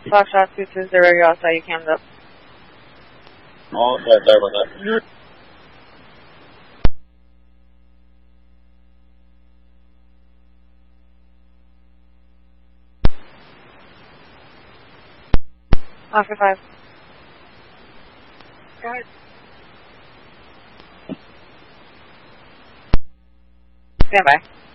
Foxtrot 220, you're outside, you cammed up. Oh, sorry about that. Oscar 5. Go ahead. Stand by.